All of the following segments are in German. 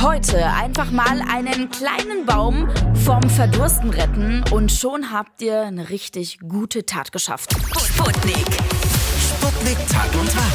Heute einfach mal einen kleinen Baum vom Verdursten retten und schon habt ihr eine richtig gute Tat geschafft. Sputnik Tag und Tag.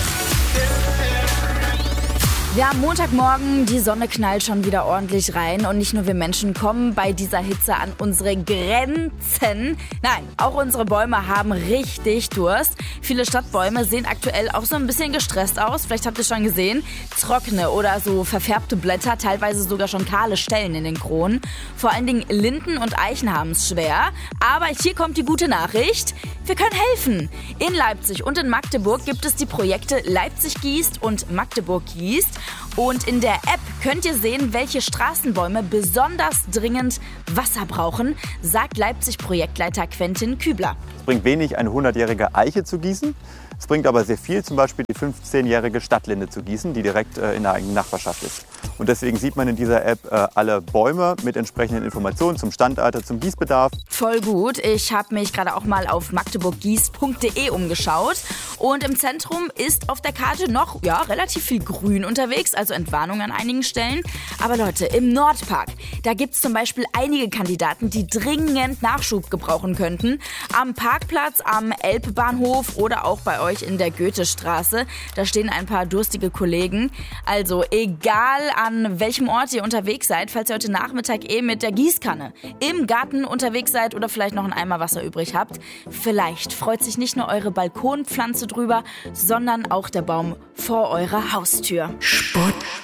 Wir haben Montagmorgen, die Sonne knallt schon wieder ordentlich rein und nicht nur wir Menschen kommen bei dieser Hitze an unsere Grenzen. Nein, auch unsere Bäume haben richtig Durst. Viele Stadtbäume sehen aktuell auch so ein bisschen gestresst aus. Vielleicht habt ihr schon gesehen, trockene oder so verfärbte Blätter, teilweise sogar schon kahle Stellen in den Kronen. Vor allen Dingen Linden und Eichen haben es schwer. Aber hier kommt die gute Nachricht. Wir können helfen. In Leipzig und in Magdeburg gibt es die Projekte Leipzig gießt und Magdeburg gießt. Und in der App könnt ihr sehen, welche Straßenbäume besonders dringend Wasser brauchen, sagt Leipzig-Projektleiter Quentin Kübler. Es bringt wenig, eine 100-jährige Eiche zu gießen. Es bringt aber sehr viel, zum Beispiel die 15-jährige Stadtlinde zu gießen, die direkt in der eigenen Nachbarschaft ist. Und deswegen sieht man in dieser App alle Bäume mit entsprechenden Informationen zum Standalter, zum Gießbedarf. Voll gut. Ich habe mich gerade auch mal auf magdeburggießt.de umgeschaut. Und im Zentrum ist auf der Karte noch relativ viel Grün unterwegs, also Entwarnung an einigen Stellen. Aber Leute, im Nordpark, da gibt es zum Beispiel einige Kandidaten, die dringend Nachschub gebrauchen könnten. Am Parkplatz, am Elbbahnhof oder auch bei euch in der Goethestraße. Da stehen ein paar durstige Kollegen. Also egal an welchem Ort ihr unterwegs seid, falls ihr heute Nachmittag mit der Gießkanne im Garten unterwegs seid oder vielleicht noch einen Eimer Wasser übrig habt, vielleicht freut sich nicht nur eure Balkonpflanze drüber, sondern auch der Baum vor eurer Haustür.